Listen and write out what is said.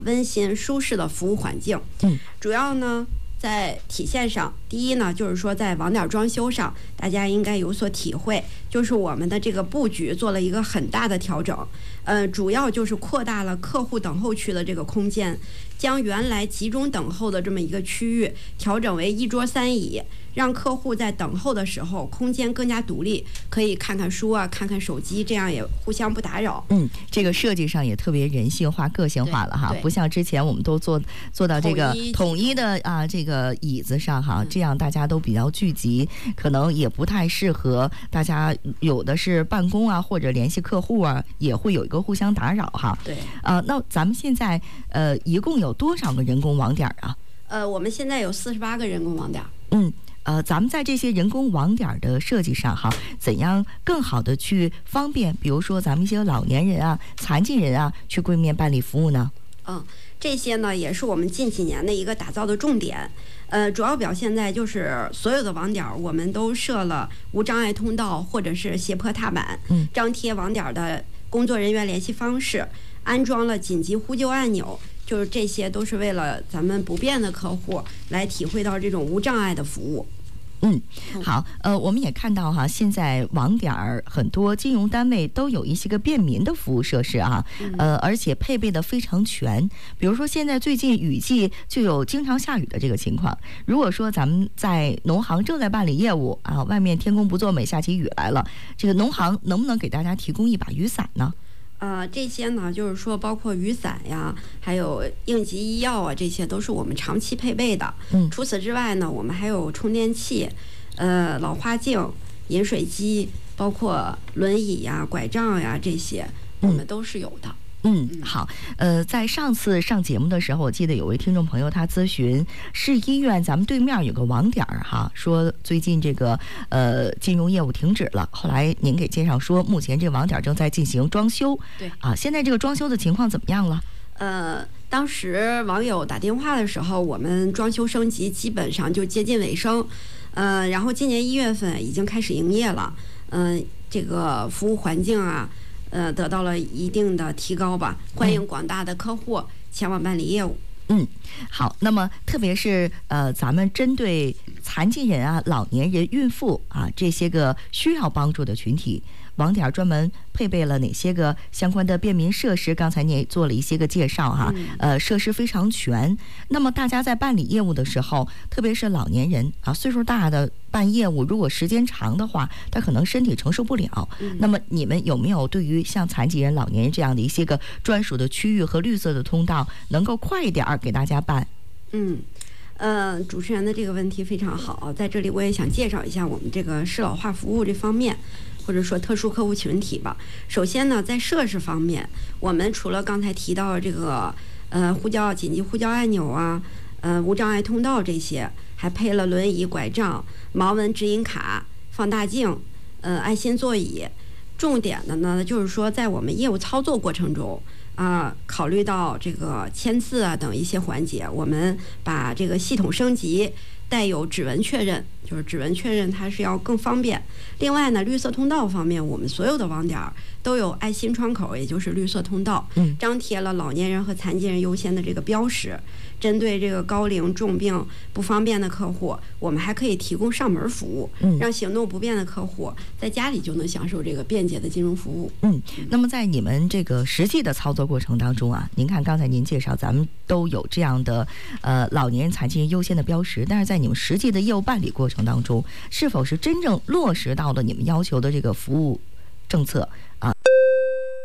温馨舒适的服务环境。主要呢在体现上，第一呢就是说在网点装修上，大家应该有所体会，就是我们的这个布局做了一个很大的调整，主要就是扩大了客户等候区的这个空间，将原来集中等候的这么一个区域调整为1桌3椅，让客户在等候的时候空间更加独立，可以看看书啊，看看手机，这样也互相不打扰。 这个设计上也特别人性化、个性化了哈，不像之前我们都做到这个统一的啊这个椅子上哈，这样大家都比较聚集，可能也不太适合大家，有的是办公啊或者联系客户啊，也会有一个互相打扰哈。 对， 那咱们现在一共有多少个人工网点啊？ 我们现在有48个人工网点。 咱们在这些人工网点的设计上哈，怎样更好的去方便，比如说咱们一些老年人啊、残疾人啊，去柜面办理服务呢？ 这些呢也是我们近几年的一个打造的重点。主要表现在就是所有的网点我们都设了无障碍通道或者是斜坡踏板，张贴网点的工作人员联系方式，安装了紧急呼救按钮。就是这些都是为了咱们不便的客户来体会到这种无障碍的服务。 好，我们也看到哈，现在网点很多金融单位都有一些个便民的服务设施啊，而且配备的非常全。比如说现在最近雨季就有经常下雨的这个情况，如果说咱们在农行正在办理业务啊，外面天公不作美，下起雨来了，这个农行能不能给大家提供一把雨伞呢？ 这些呢，就是说包括雨伞呀，还有应急医药啊，这些都是我们长期配备的。除此之外呢，我们还有充电器、老花镜、饮水机，包括轮椅呀、拐杖呀，这些我们都是有的。 好，在上次上节目的时候，我记得有位听众朋友他咨询市医院咱们对面有个网点哈，说最近这个金融业务停止了，后来您给介绍说目前这个网点正在进行装修。 对啊，现在这个装修的情况怎么样了？ 当时网友打电话的时候，我们装修升级基本上就接近尾声，然后今年1月份已经开始营业了，这个服务环境啊。得到了一定的提高吧，欢迎广大的客户前往办理业务。 好，那么特别是咱们针对残疾人啊、老年人、孕妇啊这些个需要帮助的群体，网点专门配备了哪些个相关的便民设施？刚才你也做了一些个介绍哈，设施非常全。那么大家在办理业务的时候，特别是老年人啊，岁数大的办业务，如果时间长的话，他可能身体承受不了。那么你们有没有对于像残疾人、老年人这样的一些个专属的区域和绿色的通道，能够快一点给大家办？ 主持人的这个问题非常好，在这里我也想介绍一下我们这个适老化服务这方面，或者说特殊客户群体吧。首先呢，在设施方面，我们除了刚才提到这个紧急呼叫按钮啊，无障碍通道这些，还配了轮椅、拐杖、盲文指引卡、放大镜、爱心座椅。重点的呢，就是说在我们业务操作过程中考虑到这个签字啊等一些环节，我们把这个系统升级，带有指纹确认，就是指纹确认它是要更方便。另外呢，绿色通道方面，我们所有的网点都有爱心窗口，也就是绿色通道，张贴了老年人和残疾人优先的这个标识。针对这个高龄重病不方便的客户，我们还可以提供上门服务，让行动不便的客户在家里就能享受这个便捷的金融服务。 那么在你们这个实际的操作过程当中啊，您看刚才您介绍咱们都有这样的老年人、残疾人优先的标识，但是在你们实际的业务办理过程当中，是否是真正落实到了你们要求的这个服务政策啊？